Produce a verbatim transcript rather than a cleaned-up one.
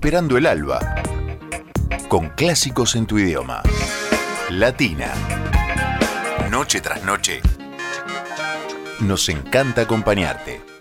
esperando el alba, con clásicos en tu idioma. Latina. Noche tras noche, nos encanta acompañarte.